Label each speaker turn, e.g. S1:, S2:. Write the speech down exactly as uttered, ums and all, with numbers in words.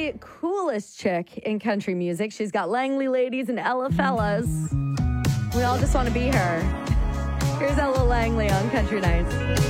S1: the coolest chick in country music. She's got Langley ladies and Ella fellas. We all just want to be her. Here's Ella Langley on Country Nights.